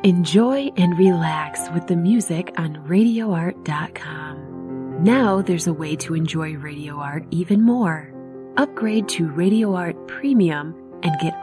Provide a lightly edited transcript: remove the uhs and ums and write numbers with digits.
Enjoy and relax with the music on RadioArt.com. Now there's a way to enjoy Radio Art even more. Upgrade to Radio Art Premium and get